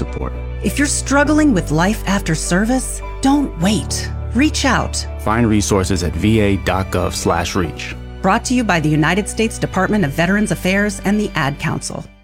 support. If you're struggling with life after service, don't wait. Reach out. Find resources at va.gov/reach. Brought to you by the United States Department of Veterans Affairs and the Ad Council.